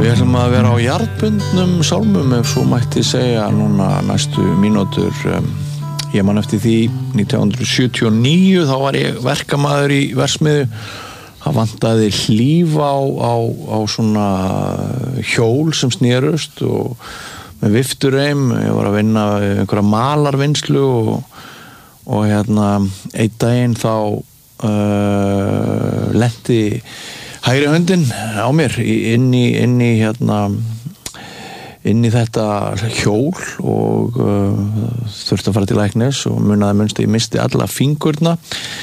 Við ætlum að vera á jarðbundnum sálmum ef svo mætti segja núna næstu mínútur. Ég man eftir því 1979 þá var ég verkamaður í verksmiðju. Það vantaði hlíf á svona hjól sem snerust og með viftureim. Ég var að vinna einhverja malarvinnslu og einn daginn þá lenti hægri höndin á mér inn í þetta hjól og þurfti að fara til læknis og munaði minnst ég misti alla fingurna.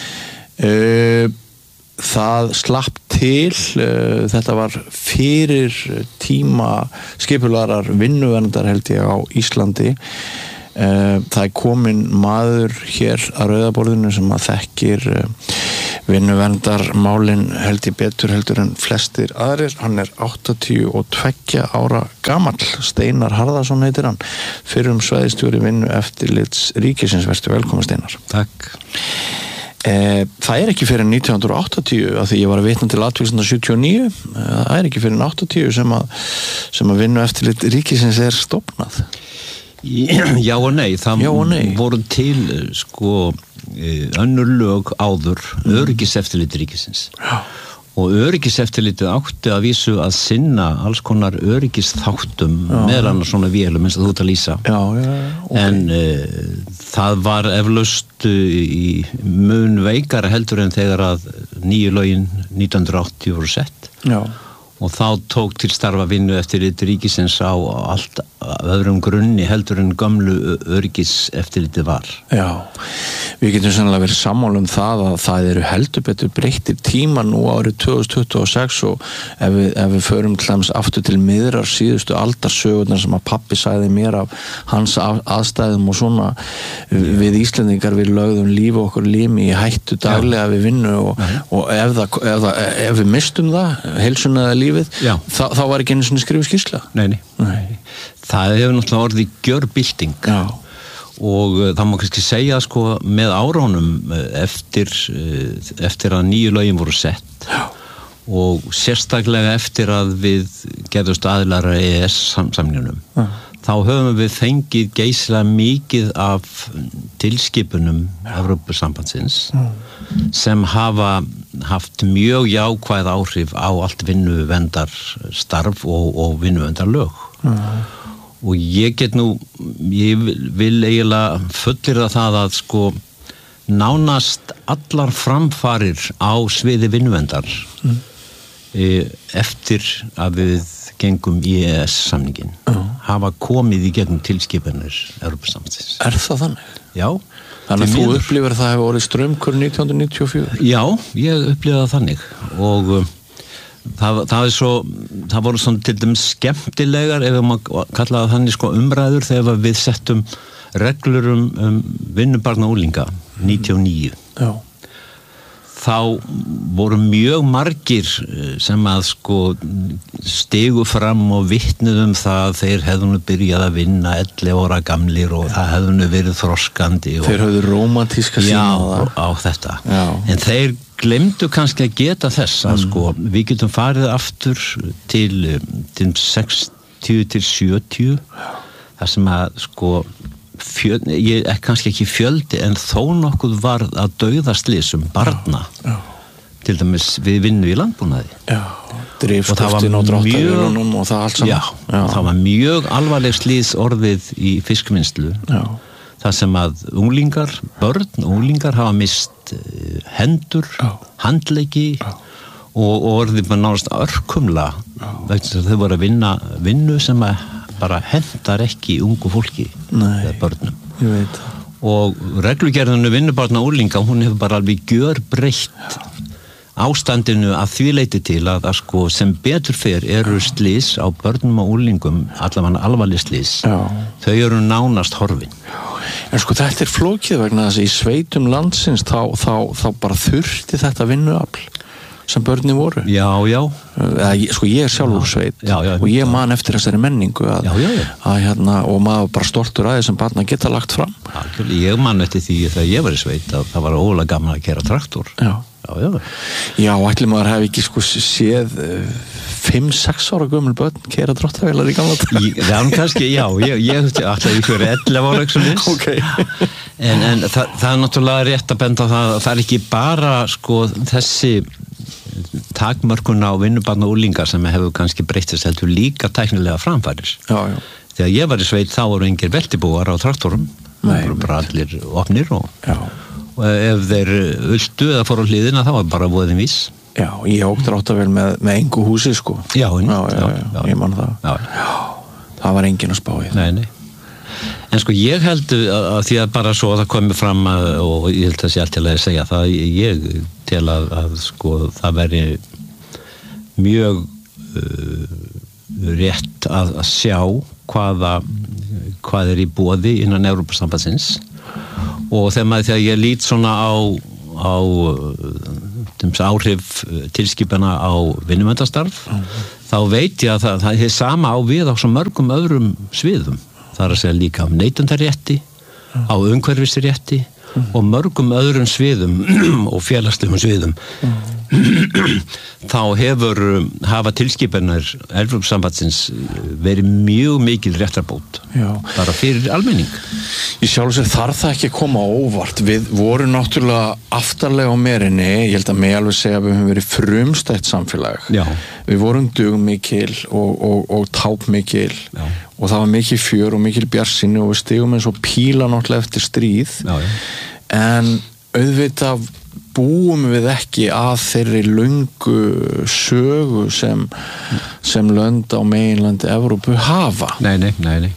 Það slapp til, þetta var fyrir tíma skipulagðrar vinnuverndar held ég á Íslandi. Það kominn maður hér að Rauðaborðinu sem að þekkir vinnuverndarmálin held ég betur heldur en flestir aðrir. Hann 82 ára gamall, Steinar Harðarson heitir hann, fyrrum svæðisstjóri vinnueftirlits ríkisins. Vertu velkomin Steinar. Takk. Það ekki fyrir 1980 af því ég var að vitna til atviksinda 79. Það ekki fyrir 80 sem að vinnueftirlit ríkisins stofnað. Já og nei, það voru til önnur lög áður öryggiseftirlit ríkisins. Já. Og öryggiseftirlitið átti að vísu að sinna alls konar öryggisþáttum meðal annars svona vélum eins og þú ert að lýsa. Já, okay. En það var eflaust í mun veikara heldur en þegar að nýju lögin 1980 voru sett. Já. Og þá tók til starfa vinnueftirlit ríkisins á allt öðrum grunni heldur en gömlu öryggiseftirlitið var. Já, við getum sannlega verið sammála það að það heldur betur breyttir tíma nú árið 2026 og ef við förum til dæmis aftur til miðrar síðustu aldarsögurnar sem að pappi sagði mér af hans aðstæðum og svona við Íslendingar við lögðum líf okkur limi í hættu daglega við vinnu og ef við mistum það, heilsuna eða lífið, þá var ekki einu svona skrifu skýrsla. Nei. Það hefur náttúrulega orðið gjörbylting. Já. Og það má kannski segja með áránum eftir að nýju lögin voru sett. Já. Og sérstaklega eftir að við gerðumst aðilar að EES-samningnum. Þá höfum við fengið geysilega mikið af tilskipunum Evrópusambandsins sem hafa haft mjög jákvæð áhrif á allt vinnuverndarstarf og vinnuverndarlög. Og ég vil eiginlega fullyrða það að nánast allar framfarir á sviði vinnuverndar eftir að við gengum í EES-samningin hafa komið í gegnum tilskipanir Evrópusambandsins. Það þannig? Já. Þannig að þú upplifir það hefur orðið straumkur 1994? Já, ég upplifði það þannig og það voru svona til dæmis skemmtilegar ef maður kallaði þannig umræður þegar við settum reglur vinnubarna og unglinga 99. Já. Þá voru mjög margir sem að stigu fram og vitnuðu það að þeir hefðu byrjað að vinna 11 ára gamlir og það hefðu verið þroskandi. Þeir höfðu rómantíska sína á þetta. Já. En þeir glemdu kannski að geta þess að við getum farið aftur til 60 til 70 þar sem að ég kannski ekki fjöldi en þó nokkuð var að dauðaslysum barna til dæmis við vinnu í landbúnaði. Já, drifstöftin og dráttarvélunum og það allt saman. Já, það var mjög alvarleg slys orðið í fiskvinnslu. Já. Það sem að unglingar hafa mist hendur, handleggi og orðið bara nánast örkumla vegna þess að þau voru að vinnu sem að bara hendar ekki ungu fólki eða börnum. Ég veit það. Og reglugerðinu vinnubarna og unglinga, hún hefur bara alveg gjörbreytt ástandinu að því leyti til að sem betur fer slys á börnum og unglingum, allavega alvarleg slys. Já. Þau eru nánast horfin. En þetta flókið vegna þess að í sveitum landsins þá bara þurfti þetta vinnuafl sem börnin voru. Já. Ég sjálfur sveit og ég man eftir þessari menningu að og maður bara stoltur að þessum barna geta lagt fram. Ég man eftir því þegar ég var í sveit að það var ólega gaman að keyra traktor. Já, ætli maður hef ekki séð 5-6 ára gömul börn keyra dráttarvélar í gamla daga? Já, kannski, já, ég ætla ykkur 11 ára Okay. en það náttúrulega rétt að benda á það ekki bara sko þessi takmörkun á vinnubarna og úlinga sem hefur kannski breyttist heldur líka tæknilega framfærir. Já. Þegar ég var í sveit þá voru engir veltibúar á traktorum, bara allir opnir og ef þeir ultu eða fóru á hliðina þá var bara voðin vís. Já, ég ók dráttarvél með engu húsi sko. Já, ég man það. Já. Það var enginn að spá í það. Nei. En sko ég held að því að bara svo að það komi fram og ég held að sé allt til að segja það, ég tel að sko það veri mjög rétt að sjá hvað í boði innan Evrópusambandsins og þegar ég lít svona á áhrif tilskipana á vinnumverndarstarf þá veit ég að það er sama á við á svo mörgum öðrum sviðum. Það er að segja líka neytendarétti, á umhverfisrétti og mörgum öðrum sviðum og félagslegum sviðum. Þá hafa tilskipanir Evrópusambandsins verið mjög mikil réttarbót bara fyrir almenning. Í sjálfu sér þarf það ekki að koma óvart. Við vorum náttúrulega aftarlega á merinni, ég held að mig alveg segja að við höfum verið frumstætt samfélag. Já. Við vorum dugmikil og tápmikil og það var mikil fjör og mikil bjartsýni og við stigum eins og píla náttúrulega eftir stríð. En auðvitað búum við ekki að þeirri löngu sögu sem lönd á meginlandi Evrópu hafa. Nei.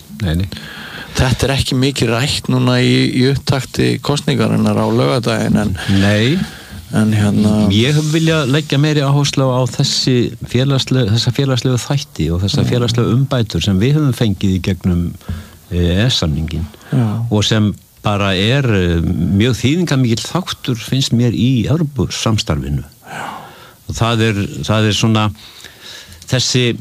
Þetta er ekki mikið rætt núna í upptakti kosningarinnar á laugardaginn en ég vilja leggja meiri áherslu á þessa félagslegu þætti og þessa félagslegu umbætur sem við höfum fengið í gegnum EES-samningin og sem bara mjög þýðingarmikill þáttur finnst mér í Evrópusamstarfinu. Og það er svona þessi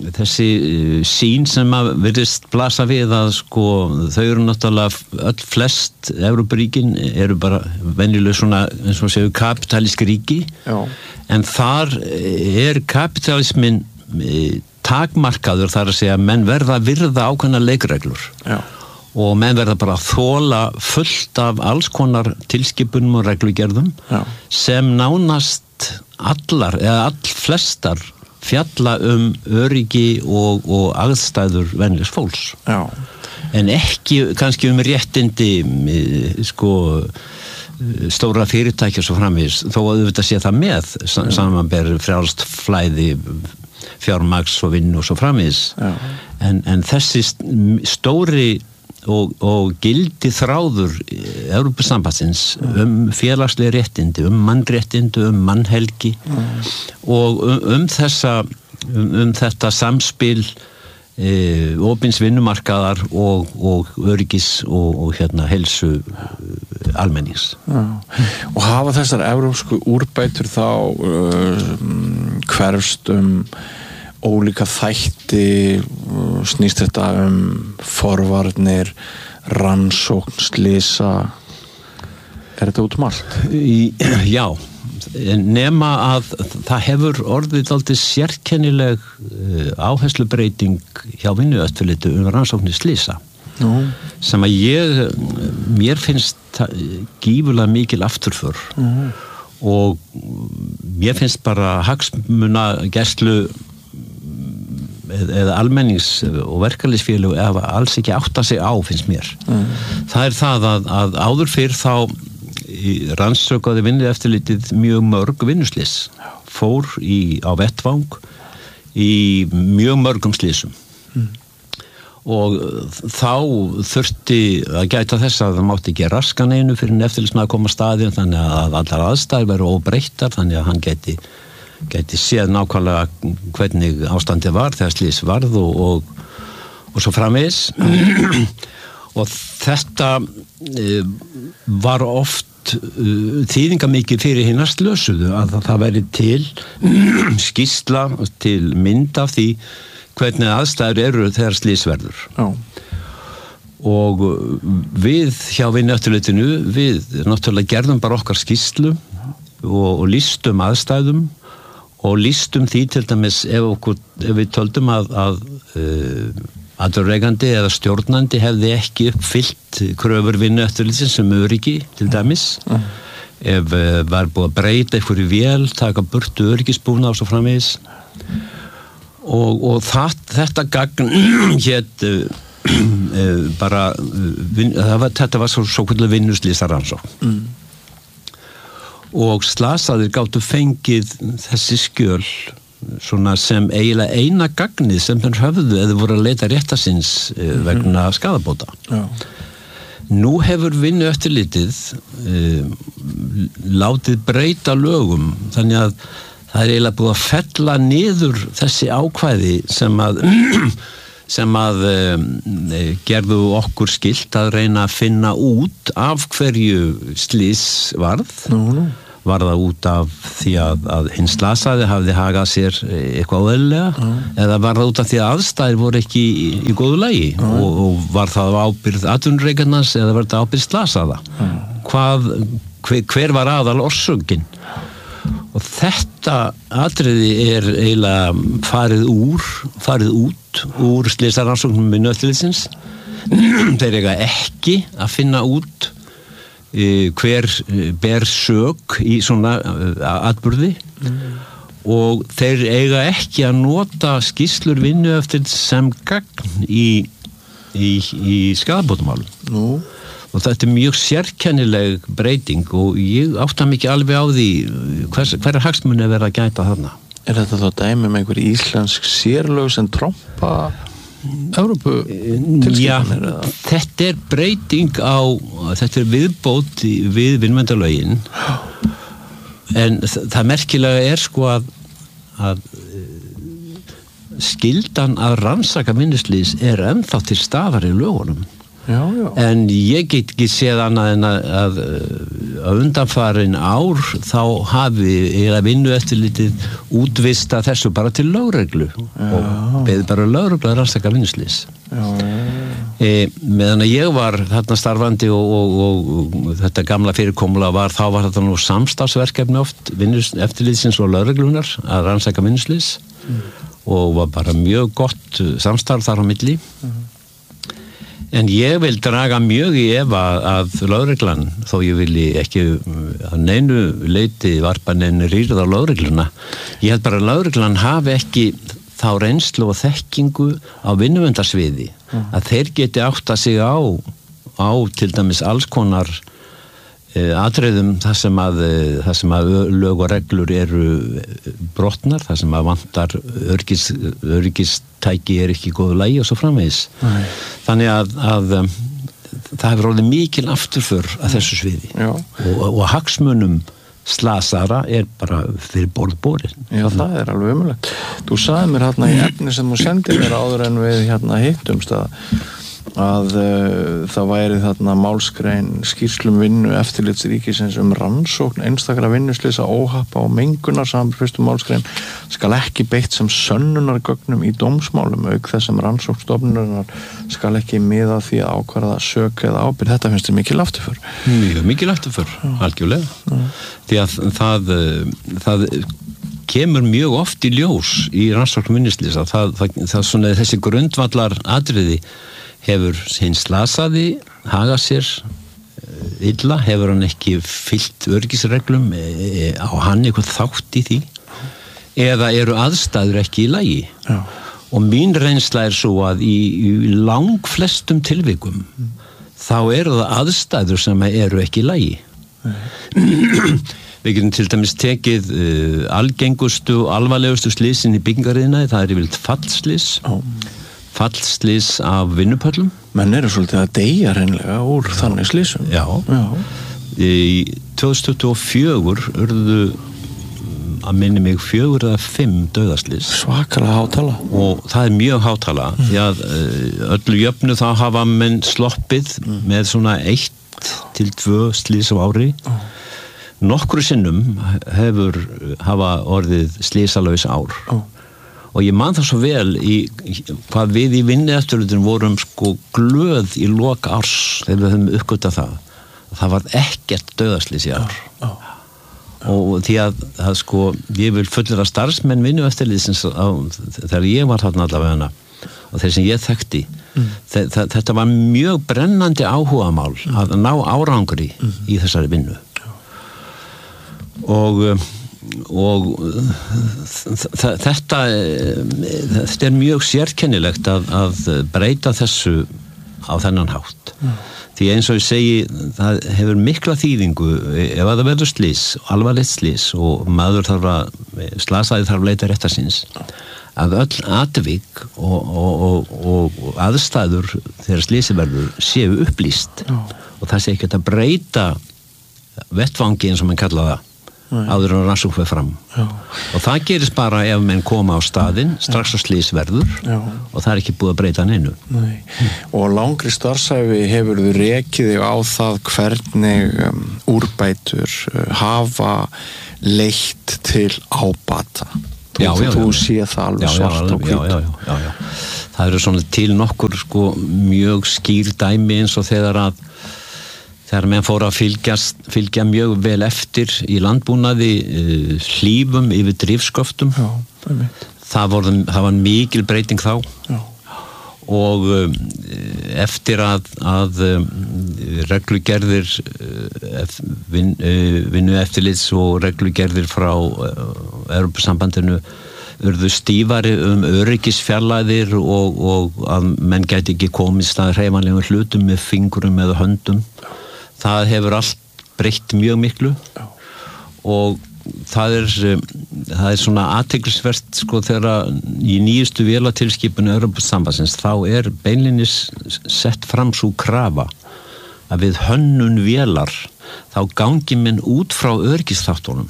sín sem að virðist blasa við að sko þau eru náttúrulega öll flest Evrópuríkin eru bara venjuleg svona eins og séu kapitalísk ríki en þar kapitalismin takmarkaður þar að segja menn verða að virða ákveðnar leikreglur og menn verða bara að þola fullt af alls konar tilskipunum og reglugerðum sem nánast allar eða allflestar fjalla öryggi og aðstæður venjulegs fólks. En ekki kannski réttindi sko stóra fyrirtækja svo framvegis þó að auðvitað sé það með samanber frjálst flæði fjármagns og vinnu og svo framvegis en þessi stóri og gildi þráður Evrópusambandsins félagslega réttindi, mannréttindi, mannhelgi og þetta samspil opins vinnumarkaðar og öryggis og heilsu almennings. Og hafa þessar evrópsku úrbætur þá hverfst ólíka þætti, snýst þetta forvarnir, rannsókn, slysa, þetta út allt? Já, nema að það hefur orðið dálítið sérkennileg áherslubreyting hjá Vinnueftirliti rannsóknir slysa sem að mér finnst gífurlega mikil afturför og mér finnst bara hagsmunagæslu eða almennings- og verkalýðsfélög eða alls ekki átta sig á, finnst mér. Það það að áður fyrr þá rannsökaði Vinnueftirlitið mjög mörg vinnuslys. Fór á vettvang í mjög mörgum slysum. Og þá þurfti að gæta þess að það mátti ekki raskan einu fyrir eftirlitsmaður að koma að staðinn þannig að allar aðstæður veru óbreyttar þannig að hann gæti séð nákvæmlega hvernig ástandið var þegar slys varð og svo framvegis og þetta var oft þýðingamikið fyrir hinar slösuðu að það væri til skýrsla til mynd af því hvernig aðstæður eru þegar slys verður og við hjá Vinnueftirlitinu við náttúrulega gerðum bara okkar skýrslu og lýstum aðstæðum og lýstum því til dæmis ef við töldum að atvinnurekandi eða stjórnandi hefði ekki uppfyllt kröfur vinnueftirlitsins öryggi til dæmis ef var búið að breyta einhverju vél, taka burtu öryggisbúna og svo framvegis og þetta gagn hét bara þetta var svo kvöldu vinnuslýsarannsókn og slasaðir gátu fengið þessi skjöl svona sem eiginlega eina gagnið sem þeir höfðu eða voru að leita réttasins vegna skaðabóta Nú hefur vinnueftirlitið látið breyta lögum þannig að það eiginlega búið að fella niður þessi ákvæði sem að gerðu okkur skylt að reyna að finna út af hverju slys varð var það út af því að hinn slasaði hafði hagað sér eitthvað óeðlilega eða var það út af því að aðstæður voru ekki í góðu lagi og var það ábyrgð atvinnureikandans eða var það ábyrgð slasaða hver var aðal orsökin og þetta atriði eiginlega farið út úr slysarannsóknum vinnueftirlitsins þeir eiga ekki að finna út hver ber sök í svona atburði og þeir eiga ekki að nota skýrslur vinnueftirlits sem gagn í skaðabótamálum og þetta mjög sérkennileg breyting og ég átta mikið alveg á því hver hagsmuni er verið að gæta þarna þetta þá dæmi með einhver íslensk sérlög sem trompa Evrópu tilskipanir þetta breyting þetta viðbót við vinnumverndarlögin en það merkilega sko að skyldan að rannsaka vinnuslys ennþá til staðar í lögunum já. En ég get ekki séð annað en að undanfarin ár þá hafi vinnueftirlitið útvista þessu bara til lögreglu og beðið bara lögreglu að rannsaka vinnuslys meðan að ég var þarna starfandi og þetta gamla fyrirkomulag þá var þetta nú samstarfsverkefni oft vinnueftirlitsins og lögreglunar að rannsaka vinnuslys og var bara mjög gott samstarf þar á milli En ég vil draga mjög í efa að lögreglan, þó ég vilji ekki að neinu leiti varpa neinu rýrð á lögregluna. Ég held bara að lögreglan hafi ekki þá reynslu og þekkingu á vinnuverndarsviði að þeir geti átta sig á til dæmis alls konar atriðum þar sem að lög og reglur eru brotnar, þar sem að vantar öryggistæki ekki í góðu lagi og svo framvegis. Þannig að það hefur orðið mikil afturför að þessu sviði og hagsmunum slasara bara fyrir borðborin. Já, það alveg ömurlegt. Þú sagði mér hérna í efni sem þú sendir mér áður en við hérna hittumst að það væri þarna málsgrein skýrslum vinnu eftirlitsríkisins rannsókn einstakra vinnuslysa óhappa og mengunar samanber fyrstu málsgrein skal ekki beitt sem sönnunargögnum í dómsmálum auk þess sem rannsóknstofnunarinnar skal ekki miða því að ákvarða sök eða ábyrgð. Þetta finnst þér mikil afturför? Mjög mikil afturför, algjörlega. Því að það kemur mjög oft í ljós í rannsókn vinnuslysa það svona þessi grundvallar atriði hefur hinn slasaði hagað sér illa, hefur hann ekki fylgt öryggisreglum á hann eitthvað þátt í því eða eru aðstæður ekki í lagi og mín reynsla svo að í langflestum tilvikum þá eru það aðstæður sem eru ekki í lagi Við getum til dæmis tekið algengustu og alvarlegustu slysin í byggingariðnaði, það yfirleitt fallslys af vinnupöllum. Menn eru svolítið að deyja hreinlega úr þannig slysum. Já. Í 2024 urðu að minni mig 4 eða 5 dauðaslys. Svakalega hátala. Og það mjög hátala því að öllu jöfnu þá hafa menn sloppið með svona 1 til 2 slys á ári. Nokkru sinnum hafa orðið slysalaus ár. Og ég man það svo vel hvað við í vinnueftirlitinu vorum sko glöð í lok árs þegar við höfum uppgötvað það var ekkert dauðaslys í ár og því að sko ég vil fullera starfsmenn vinnueftirlitsins þegar ég var þarna allavega og þeir sem ég þekkti þetta var mjög brennandi áhugamál að ná árangri í þessari vinnu og þetta er mjög sérkennilegt að breyta þessu á þennan hátt því eins og ég segi það hefur mikla þýðingu ef að það verður slys, alvarlegt slys og maður slasaði þarf að leita réttar síns að öll atvik og aðstæður þegar slysi verður séu upplýst og það sé ekki að breyta vettvangi eins og mann kalla það áður en rannsókn fer fram og það gerist bara ef menn koma á staðinn strax á slys verður og það er ekki búið að breyta neinu og langri starfsæfi hefur þú rekið þig á það hvernig úrbætur hafa leitt til ábata þú sé það alveg svart og hvít já. Það eru svona til nokkur sko mjög skýr dæmi eins og þegar menn fóru að fylgja mjög vel eftir í landbúnaði hlífum yfir drifsköftum það var mikil breyting þá og eftir að reglugerðir vinnueftirlits og reglugerðir frá Evrópusambandinu urðu stífari öryggisfjarlægðir og að menn gæti ekki komist að hreyfanlegum hlutum með fingurum eða höndum það hefur allt breytt mjög miklu og það er svona athyglisvert sko þegar í nýjustu vélatilskipun Evrópusambandsins þá er beinlínis sett fram sú krafa að við hönnun vélar þá gangi menn út frá öryggisþáttunum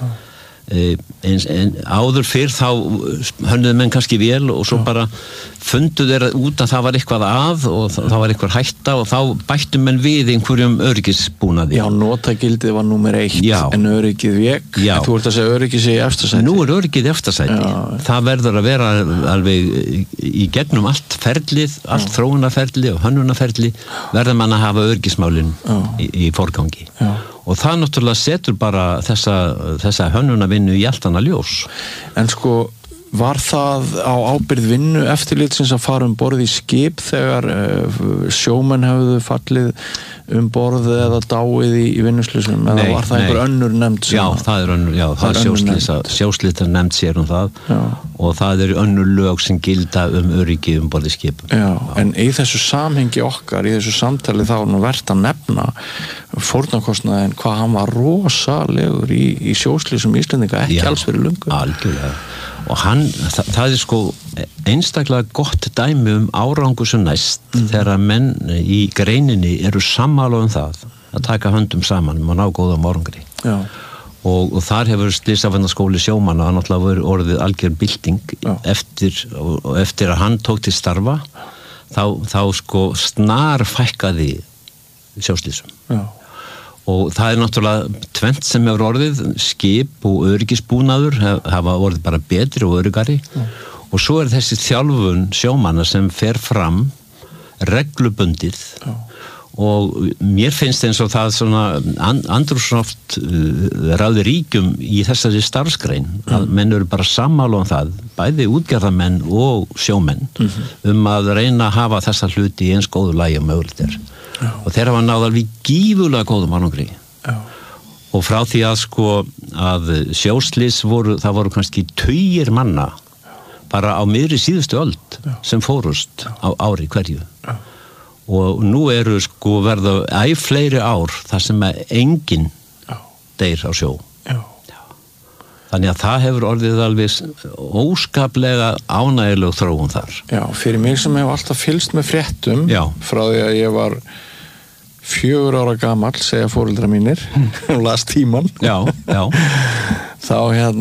en áður fyrr þá hönnuðu menn kannski vél og svo bara fundu þeir út að það var eitthvað að og það var eitthvað hætta og þá bættu menn við einhverjum öryggisbúnaði notagildið var númer 1 en öryggið vék þú ert að segja öryggið sé í efsta sæti nú er öryggið í efsta sæti það verður að vera alveg í gegnum allt ferlið allt þróunarferli og hönnunarferli verður mann að hafa öryggismálin í forgangi og það náttúrulega setur bara þessa hönnunarvinnu í allt annað ljós en sko var það á ábyrgð vinnu eftirlitsins að fara borð í skip þegar sjómenn hefðu fallið borð eða dáið í vinnuslysum eða var það einhver önnur nefnd það er sjóslita nefnd sér það og það er önnur lög sem gilda öryggi borð í skipum en í þessu samhengi okkar í þessu samtali þá nú verðt að nefna fórnarkostnaðinn hvað hann var rosalegur í sjóslysum Íslendinga ekki alls fyrir löngu algjörlega og það er sko einstaklega gott dæmi árangur sem næst þegar menn í greininni eru sammála það að taka höndum saman og ná góðum árangri og þar hefur Slysavarnaskóli sjómanna náttúrulega orðið algjör bylting eftir að hann tók til starfa þá sko snar fækkaði sjóslysum og það er náttúrulega tvennt sem hefur orðið skip og öryggisbúnaður hafa orðið bara betri og öryggari og svo er þessi þjálfun sjómanna sem fer fram reglubundið og mér finnst eins og það svona andrúmsloft ráði ríkjum í þessari starfsgrein að menn eru bara sammála það bæði útgerðarmenn og sjómenn að reyna að hafa þessa hluti í eins góðu lagi og mögulegt er og þeir hafa náð alveg gífurlega góðum árangri og frá því að sko að sjóslys voru kannski tugir manna bara á miðri síðustu öld sem fórust á ári hverju og nú eru sko verða æ fleiri ár þar sem enginn deyr á sjó þannig að það hefur orðið alveg óskaplega ánægileg þróun þar fyrir mig sem hef alltaf fylgst með fréttum frá því að ég var 4 ára gamall segja foreldrar mínir og las tíman þá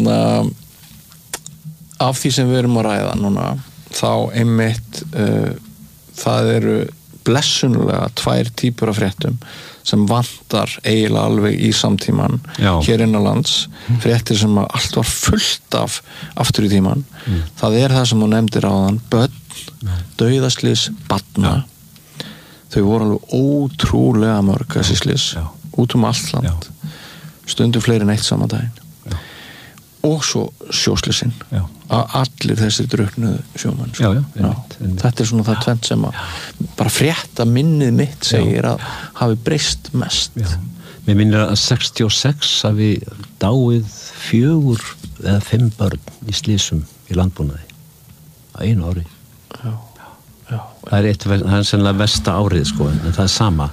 af því sem við erum að ræða núna þá einmitt það eru blessunlega 2 típur af fréttum sem vantar eiginlega alveg í samtíman hér innanlands fréttir sem allt var fullt af aftur í tíman það er það sem hún nefndir áðan börn, dauðaslys, barna þau voru alveg ótrúlega mörg þessi slys út allt land stundum fleiri en eitt saman daginn og svo sjóslysinn að allir þessi drukknuðu sjómenn sko. Þetta svona það tvennt sem að bara frétta minnið mitt segir að hafi breyst mest. Mér minnir að 66 hafi dáið 4 eða 5 börn í slysum í landbúnaði á einu ári. Það er sennilega versta árið sko, en það er sama.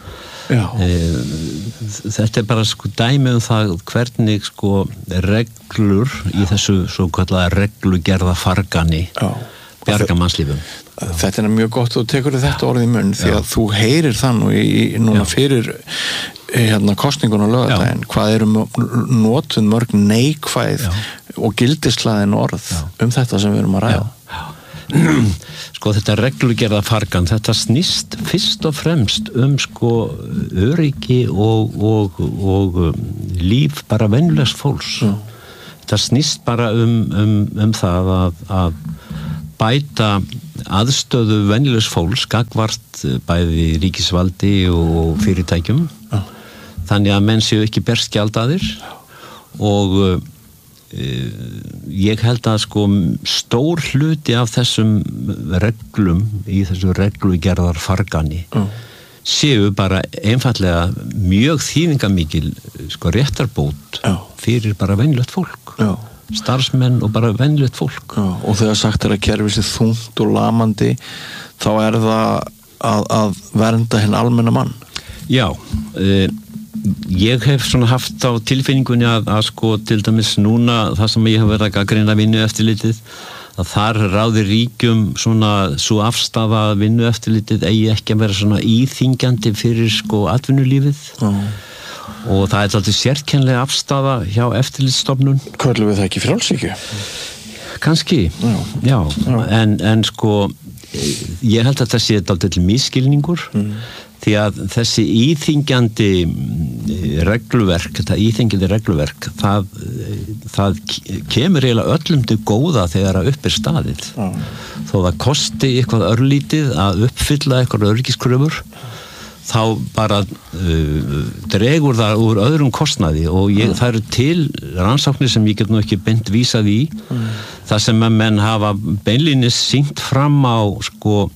Þetta bara sko dæmi það hvernig sko reglur í þessu svo kallaða reglugerða fargani bjarga mannslífum. Þetta er mjög gott að þú tekur þetta orðið í munn því að þú heyrir það nú núna fyrir kosningun á laugardaginn hvað eru notuð mörg neikvæð og gildishlaðin orð þetta sem við erum að ræða. Sko þetta reglugerða fargan, þetta snýst fyrst og fremst sko öryggi og líf bara venjulegs fólks. Þetta snýst bara það að bæta aðstöðu venjulegs fólks gagnvart bæði ríkisvaldi og fyrirtækjum. Þannig að menn séu ekki berskjaldaðir og ég held að sko stór hluti af þessum reglum í þessu reglugerðar fargani séu bara einfallega mjög þýðingamikil sko réttarbót fyrir bara venjulegt fólk starfsmenn og bara venjulegt fólk og þegar sagt að kerfið sé þungt og lamandi þá er það að vernda hinn almenna mann. Ég hef svona haft á tilfinningunni að sko til dæmis núna það sem ég hef verið að gagnrýna vinnueftirlitið að þar ráði ríkjum svona svo afstafa að vinnueftirlitið eigi ekki að vera svona íþyngjandi fyrir sko atvinnulífið og það er alltaf sérkennilega afstafa hjá eftirlitsstofnun. Köllum við það ekki frjálshyggju? Kannski, já. En sko ég held að það sé alltaf til misskilningur því að þessi íþyngjandi regluverk, það kemur eiginlega öllum til góða þegar að upp er staðið. Þó það kosti eitthvað örlítið að uppfylla eitthvað öryggiskröfur, þá bara dregur það úr öðrum kostnaði og það eru til rannsóknir sem ég get nú ekki beint vísað í, það sem að menn hafa beinlínis sýnt fram á sko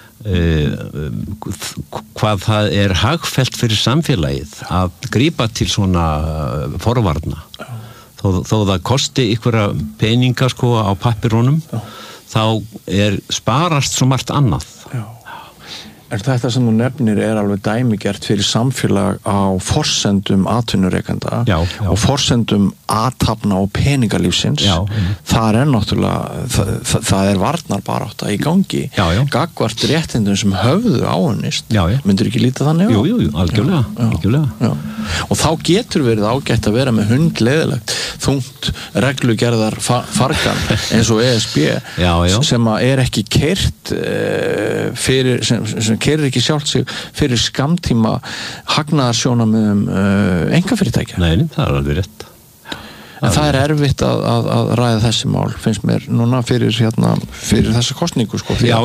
hvað það er hagfellt fyrir samfélagið að grípa til svona forvarna þó það kosti einhverja peninga sko á pappirunum þá sparast svo margt annað. En þetta sem þú nefnir er alveg dæmigert fyrir samfélag á forsendum atvinnurekanda og forsendum athafna og peningalífsins. Það er náttúrulega, það er varnarbarátta í gangi. Gagnvart réttindum sem höfðu áunnist. Myndir ekki líta þannig á? Jú, algjörlega. Og þá getur verið ágætt að vera með hundleiðilegt þungt reglugerðar fargan eins og ESB sem að er ekki keyrt fyrir sem keyrir ekki sjálft sig fyrir skammtíma hagnaðarsjónarmiðum einkafyrirtækja. Nei, það er alveg rétt. En það er erfitt að ræða þessi mál, finnst mér núna fyrir þessa kosningu sko. Já.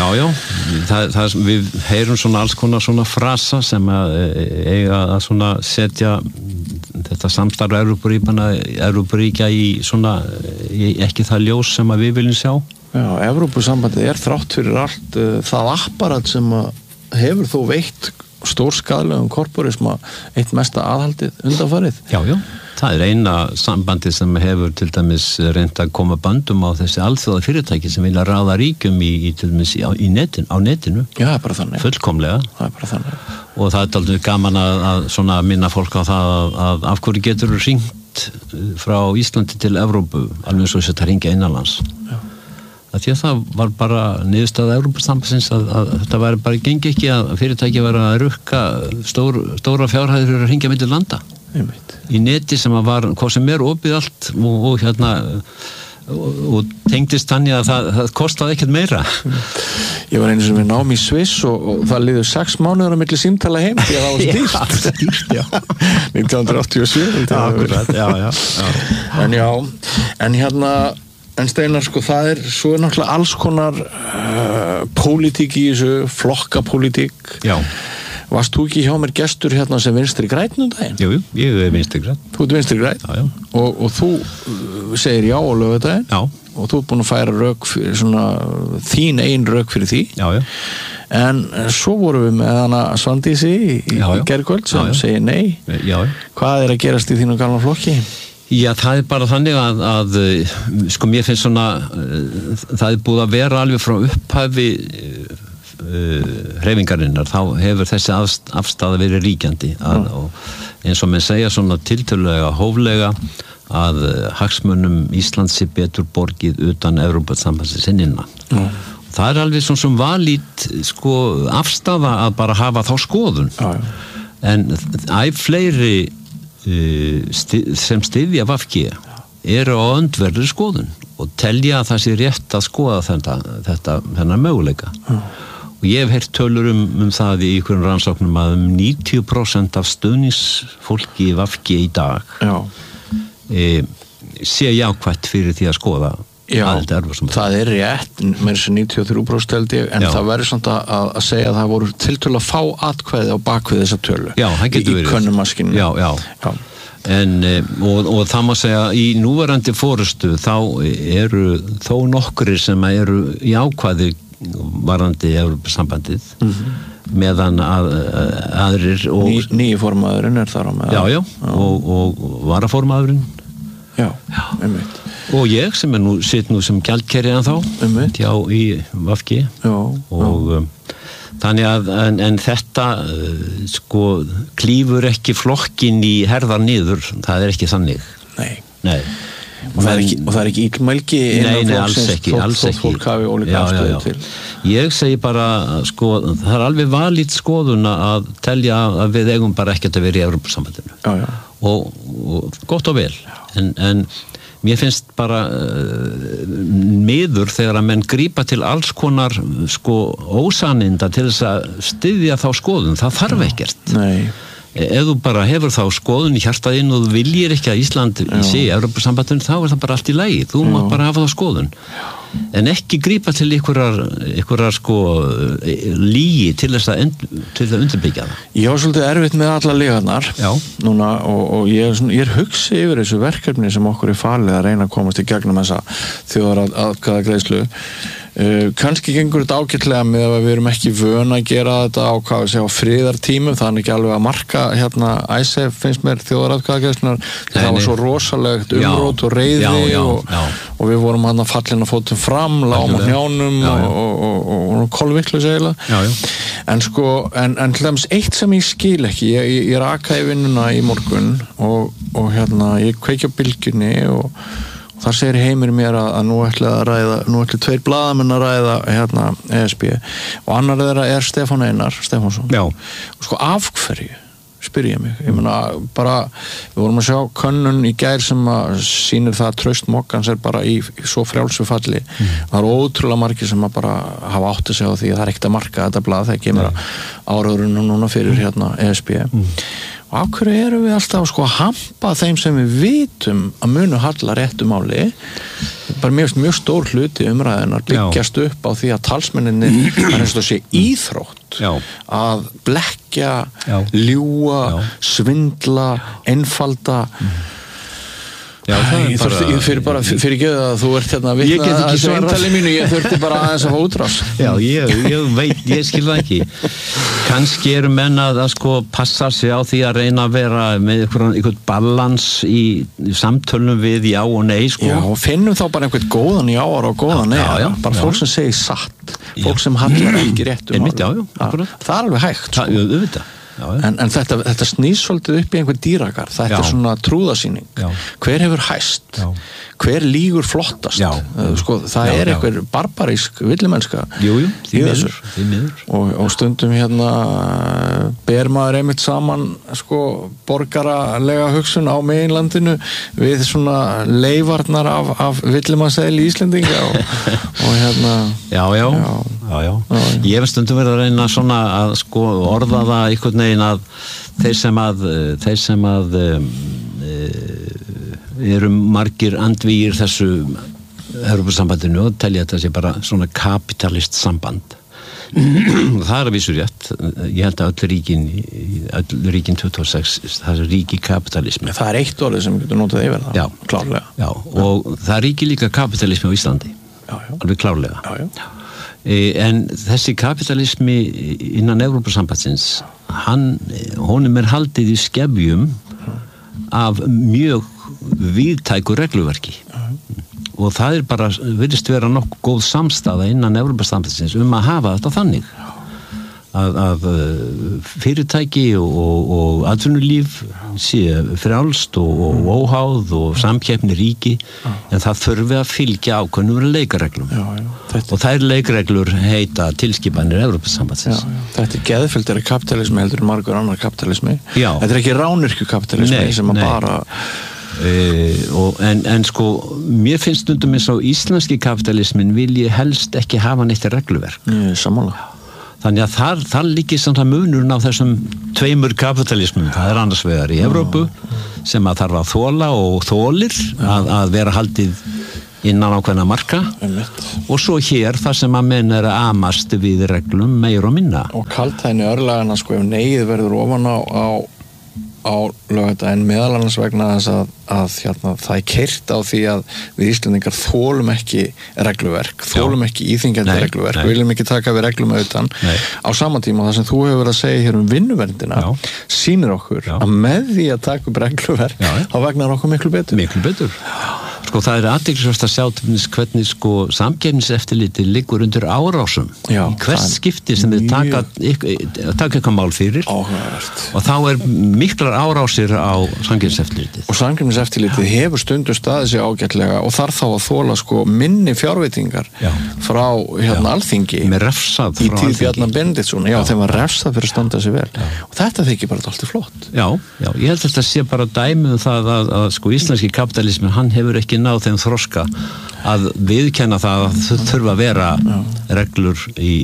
Við heyrum svona alls konar svona frasa sem að eiga að svona setja þetta samstarf Evrópuríkja í svona ekki það ljós sem að við viljum sjá. Já, Evrópusambandið er þrátt fyrir allt það apparat sem hefur þó veitt stórskaðlegum korporisma eitt mesta aðhaldið undanfarið. Já, það er eina sambandið sem hefur til dæmis reynt að koma böndum á þessi alþjóða fyrirtæki sem vilja ráða ríkjum til dæmis á netinu. Já, það er bara þannig. Fullkomlega. Það er bara þannig. Og það er aldrei gaman að svona minna fólk á það að af hverju getur hringt frá Íslandi til Evrópu alveg svo að hringja innanlands. Því að það var bara niðurstaða Evrópusambandsins að þetta var bara gengi ekki að fyrirtæki var að rukka stóra fjárhæðir að hringja milli landa í neti sem að var hvað sem opið allt og tengdist þannig að það kostaði ekkert meira. Ég var einu sem við náum í Sviss og það liður 6 mánuður á milli símtala heim því að það var stýrt 1987 En Steinar, sko, það er svo náttúrulega alls konar pólitík í þessu, flokkapólitík Varst þú ekki hjá mér gestur hérna sem vinstri grænn daginn? Jú, ég vinstri grænn. Þú ert vinstri grænn? Já. Og þú segir já á laugardaginn? Já. Og þú ert búin að færa rök fyrir svona, þín ein rök fyrir því? Já. En svo vorum við með hana Svandísi í gærkvöld sem segir nei. Já. Hvað að gerast í þínu gamla flokki? Já, það bara þannig að sko mér finnst svona það búið að vera alveg frá upphafi hreyfingarinnar, þá hefur þessi afstaða verið ríkjandi og eins og menn segja svona tiltölulega hóflega að hagsmunum Íslands sé betur borgið utan Evrópusambandsins innan. Það alveg svona sem valít sko afstaða að bara hafa þá skoðun. En fleiri sem styðja VG eru á öndverðri skoðun og telja að það sé rétt að skoða þennan möguleika. Og ég hef heyrt tölur það í einhverjum rannsóknum að 90% af stuðningsfólki í VG í dag sé jákvætt fyrir því að skoða. Já, það rétt, mér sem 93% held ég, en það verður samt að segja að það voru tiltölu að fá atkvæði á bakvið þessa tölu. Já, það getur verið. Í könnumaskinu. Já. En, og það má segja, í núverandi forystu þá eru þó nokkrir sem eru jákvæði varandi Evrópusambandið, meðan aðrir og nýji formaðurinn þar á með. Já, og varaformaðurinn. Já, einmitt. Og ég sem sitt nú sem gjaldkeri ennþá hjá í VG og þannig að en þetta sko klífur ekki flokkin í herðar niður, það ekki þannig. Nei. Og það er ekki illmælgi Nei, alls ekki. Fólk hafi ólíka afstöðu til. Ég segi bara, sko, það er alveg valít skoðun að telja að við eigum bara ekkert að vera í Evrópusambandinu. Já. Og gott og vel. En mér finnst bara miður þegar að menn grípa til alls konar sko ósaninda til þess að styðja þá skoðun. Það þarf ekkert. Nei. Ef þú bara hefur þá skoðun í hjartaðinn og þú viljir ekki að Ísland í sig í Evrópusambandinu, þá það bara allt í lagi. Þú mátt bara hafa þá skoðun. En ekki grípa til einhverjar sko lígi til þess að undirbyggja það. Ég var svolítið erfitt með alla ligarnar núna og ég er hugsi yfir þessu verkefni sem okkur falið að reyna að komast í gegnum þessa þjóðaratkvæðagreiðslu. Kannski gengur þetta ágætlega með að við erum ekki vön að gera þetta á friðartímum, það ekki alveg að marka hérna ISF finnst mér þjóðaratkvæðagreiðslunar, það var svo rosalegt umrót og reiði og við vorum hann að fallin að fótum fram, lágum á hnjánum og kolvittlaus eiginlega. En sko, en til dæmis eitt sem ég skil ekki, ég rakaði vinnuna í morgun og hérna ég kveiki á Bylgjunni og þar segir Heimir mér að nú ætli tveir blaðamenn að ræða hérna ESB og annar þeirra Stefán Einar Stefánsson. Og sko af hverju, spyr ég mig. Ég meina bara, við vorum að sjá könnun í gær sem að sýnir það að traust mokkans bara í svo frjálsu falli. Það ótrúlega margir sem að bara hafa átt að segja á því að það ekkert að marka þetta blað þegar kemur áraðurinn núna fyrir hérna ESB. Og af hverju erum við alltaf sko að hampa þeim sem við vitum að munu halla réttu máli? Bara mjög stór hluti umræðunar byggjast upp á því að talsmenninni er eins og sé íþrótt að blekkja, ljúga, svindla, einfalda. Ég fyrir ekki að þú ert hérna að vitna að sveintali mínu, ég þurfti bara aðeins að fá útrás. Já, ég veit, ég skil það ekki. Kannski eru menn að sko passa sig á því að reyna að vera með einhvern balans í samtölum við já og nei sko. Já, og finnum þá bara einhvern góðan jáar og góðan nei, bara fólk sem segir satt, fólk sem hallar ekki rétt akkurat. Það alveg hægt sko. Auðvitað. En þetta snýst svolítið upp í einhver dýragarð, þetta svona trúðasýning. Hver hefur hæst? Hver lýgur flottast? Sko, það einhver barbarísk villimennska því miður. Og stundum hérna ber maður einmitt saman sko borgaralega hugsun á meginlandinu við svona leifarnar af villimannsæli Íslendinga og hérna Ég hef stundum verið að reyna svona að sko orða það einhvern veginn að þeir sem að eru margir andvígir þessu Evrópusambandinu og telja þetta sé bara svona kapitalist samband Það að vísu rétt. Ég held að öll ríkin 26, það ríki kapitalismi. Það eitt orðið sem getur notað yfir það. Já, klárlega. Já, og það ríki líka kapitalismi á Íslandi. Já. Alveg klárlega. Já. En þessi kapitalismi innan Evrópusambandsins, honum haldið í skefjum af mjög víðtæku regluverki. Og það bara virðist vera nokkuð góð samstaða innan Evrópusambandsins að hafa þetta þannig að fyrirtæki og atvinnulíf sé frjálst og óháð og samkeppni ríki en það þurfi að fylgja ákveðnum leikreglum og þær leikreglur heita tilskipanir Evrópusambandsins. Þetta geðfylgdari kapitalismi heldur en margur annar kapitalismi. Þetta ekki rányrkju kapitalismi sem bara en sko mér finnst stundum eins og íslenski kapitalismin vilji helst ekki hafa neitt regluverk. Sammála. Þannig að þar líkir samt að munurinn á þessum tveimur kapitalismum. Það annars vegar í Evrópu sem að þarf að þola og þolir að vera haldið innan ákveðna marka og svo hér þar sem að menn að amast við reglum meir og minna. Og kaldhæðni örlagana sko ef negið verður ofan á lögþetta en meðal annars vegna þess að það keyrt á því að við Íslendingar þolum ekki regluverk, þolum ekki íþyngjandi regluverk, við viljum ekki taka við reglum utan. Á sama tíma það sem þú hefur verið að segja hér vinnuverndina sýnir okkur að með því að taka upp regluverk þá vegnar okkur miklu betur. Miklu betur. Sko það athyglisvert að sjá hvernig sko samkeppniseftirlitið liggur undir árásum í hvert skipti sem þeir taka eitthvað mál fyrir og þá miklar árásir á samkeppniseftirlitið. Og samkeppniseftirlitið hefur stundum staðið sig ágætlega og þarf þá að þola sko minni fjárveitingar frá Alþingi með refsað í tíð Bjarna Benediktsson. Þeim var refsað fyrir að standa sig vel og þetta þykir bara alltaf flott. Já, ég held að þetta sé bara dæmi það að sko íslenski kapitalismin hann hefur ekki náð þeim þroska að viðkenna það að þau þurfa að vera reglur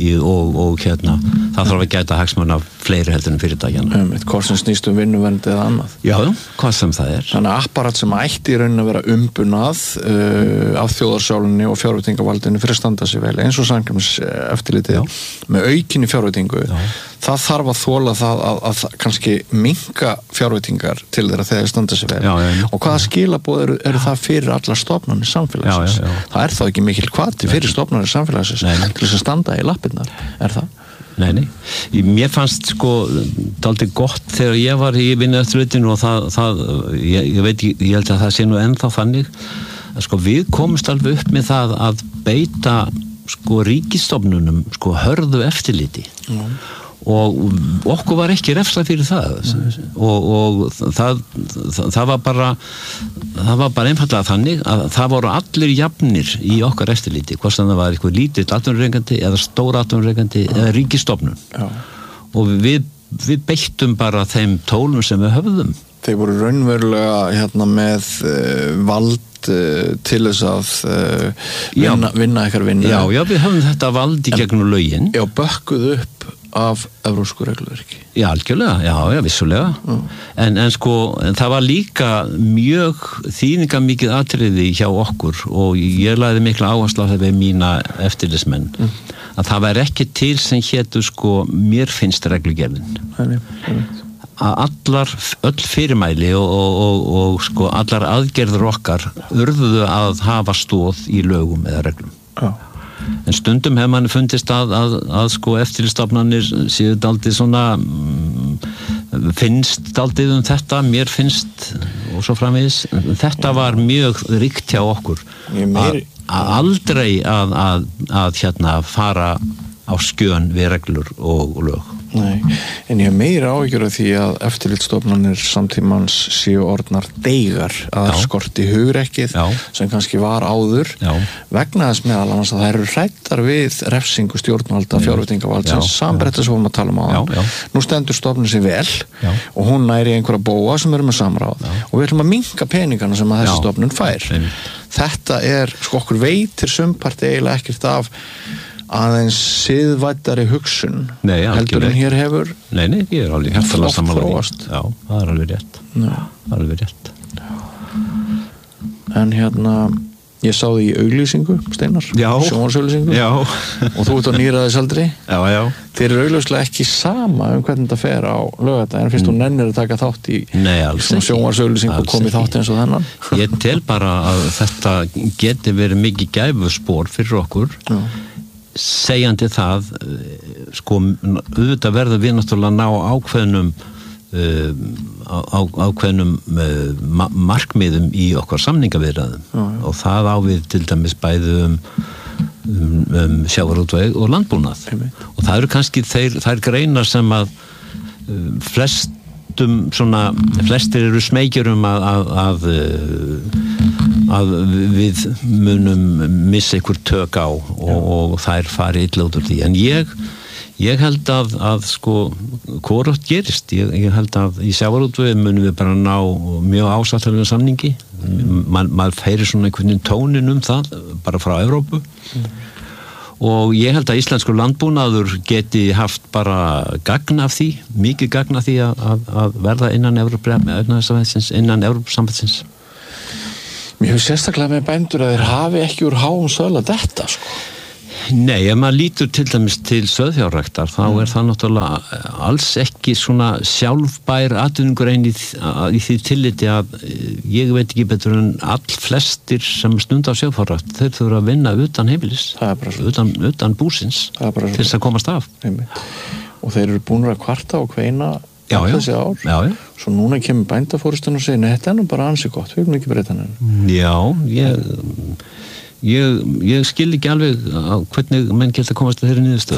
og það þarf að gæta hagsmuna fleiri heldur en fyrirtækjana. Hvort sem snýst vinnuvernd eða annað. Já, hvað sem það er. Þannig að apparat sem ætti í rauninni að vera umbunað af þjóðarsálunni og fjárveitingavaldinu fyrir að standa sig vel eins og samkeppniseftirlitið með aukinni fjárveitingu. Það þarf að þola það að kannski minnka fjárveitingar til þeirra þegar þeir standa sig vel. Og hvaða skilaboð eru það fyrir allar stofnanir samfélagsins? Það þá ekki mikil hvati fyrir stofnanir samfélagsins til þess að standa í lappirnar, það? Nei. Mér fannst sko dálítið gott þegar ég var í vinnueftirlitinu og ég held að það sé nú ennþá þannig að sko við komumst alveg upp með það að beita sko ríkisstofnunum sko hörðu eftirliti. Og okkur var ekki refsað fyrir það og það var bara einfallega þannig að það voru allir jafnir í okkar eftirliti, hvort sem það var eitthvað lítill atvinnurekandi eða stór atvinnurekandi eða ríkisstofnun og við beittum bara þeim tólum sem við höfðum. Þeir voru raunverulega með vald til þess að vinna eitthvað vinna. Já, við höfum þetta vald í gegnum lögin. Já, bökkuð upp af evrópsku regluverki. Já, algjörlega, já, vissulega. En það var líka mjög þýðingamikið atriði hjá okkur og ég lagði mikla áherslu á það við mína eftirlitsmenn að það var ekki til sem hétu mér finnst reglugerðin. Að öll fyrirmæli og allar aðgerður okkar urðuðu að hafa stóð í lögum eða reglum. En stundum hefur manni fundist að eftirlitsstofnanir séu daldið svona finnst daldið þetta, mér finnst og svo framvegis. Þetta var mjög ríkt hjá okkur að aldrei að fara á skjön við reglur og lög. Nei, en ég hef meira áhyggjur af því að eftirlitsstofnanir samtímans séu orðnar deigar að skorti hugrekkið sem kannski var áður vegna þess meðal annars að það eru hræddar við refsingu stjórnvalda fjárveitingavaldsins sambreytta sem við að tala um nú stendur stofnun sér vel og hún næri einhverja bóa sem eru með samráð og við ætlum að minnka peningana sem að þessi stofnun fær. Þetta okkur veitir sumpart eiginlega ekkert af aðeins siðvættari hugsun heldur en hér hefur. Nei, ég alveg hjartanlega sammála því. Já, það alveg rétt. Það alveg rétt. En Ég sá því í auglýsingu, Steinar, sjónvarpsauglýsingu og þú ert á níræðisaldri. Já. Þeir eru augljóslega ekki sama hvernig þetta fer á laugardaginn fyrst þú nennir að taka þátt í sjónvarpsauglýsingu og komið þátt eins og þennan. Ég tel bara að þetta geti verið mikið gæfuspor fyrir okkur. Segjandi það, sko, auðvitað verður við náttúrulega ná ákveðnum markmiðum í okkar samningaviðræðum og það á við til dæmis bæði sjávarútveg og landbúnað og það eru kannski þær greinar sem að flestir eru smeykjur að við munum missa einhver tök á og þær fari illa út úr því en ég held að sko hvorugt gerist, ég held að í sjávarútvegi munum við bara ná mjög ásættanlegum samningi maður feyrir svona einhvern veginn tónin það bara frá Evrópu og ég held að íslenskur landbúnaður geti haft bara gagn af því, mikið gagn af því að verða innan Evrópusambandsins. Mér hefur sérstaklega með bændur að þeir hafi ekki úr háum söðla detta sko. Nei, ef maður lítur til dæmis til sauðfjárræktar þá það náttúrulega alls ekki svona sjálfbær atvinnugrein í því tilliti að ég veit ekki betur en flestir sem stunda á sauðfjárrækt þeir þurfa að vinna utan heimilis utan búsins til þess að komast af og þeir eru búin að kvarta og kveina þessi ár já. Svo núna kemur bændafórustun og segir nei, þetta nú bara ansi gott, við erum ekki breyta henni Já, ég skil ekki alveg hvernig menn geta komast að þeirri niðurstöðu.